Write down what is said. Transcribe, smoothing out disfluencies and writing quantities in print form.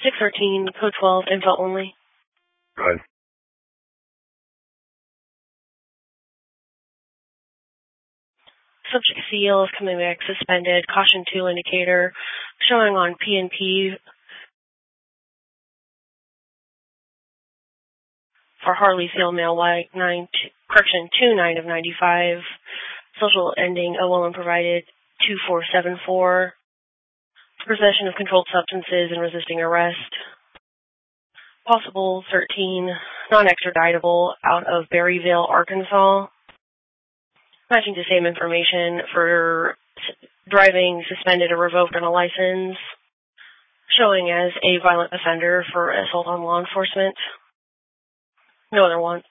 613, code 12, info only. Go ahead. Subject seal is coming back suspended. Caution 2 indicator showing on PNP for Harley Field Mail White 29 of 95. Social ending OLM provided 2474. Possession of controlled substances and resisting arrest. Possible 13, non-extraditable out of Berryville, Arkansas. Matching the same information for driving suspended or revoked on a license. Showing as a violent offender for assault on law enforcement. No other warrants.